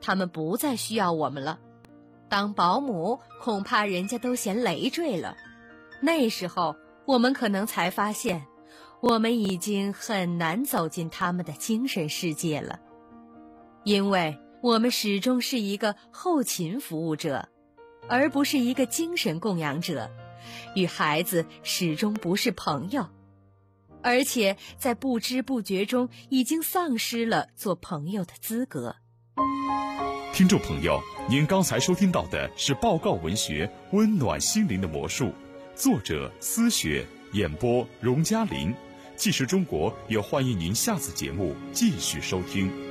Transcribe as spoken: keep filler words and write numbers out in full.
他们不再需要我们了。当保姆，恐怕人家都嫌累赘了。那时候，我们可能才发现，我们已经很难走进他们的精神世界了，因为我们始终是一个后勤服务者，而不是一个精神供养者，与孩子始终不是朋友，而且在不知不觉中已经丧失了做朋友的资格。 听众朋友，您刚才收听到的是报告文学《温暖心灵的魔术》，作者思雪，演播荣嘉林。纪实中国也欢迎您下次节目继续收听。